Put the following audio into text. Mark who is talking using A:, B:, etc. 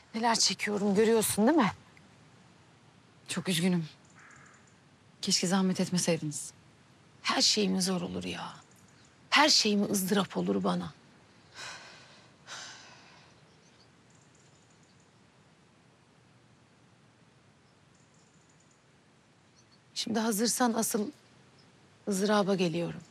A: Neler çekiyorum görüyorsun değil mi?
B: Çok üzgünüm. Keşke zahmet etmeseydiniz.
A: Her şeyimi zor olur ya. Her şeyimi ızdırap olur bana. Şimdi hazırsan asıl ızdıraba geliyorum.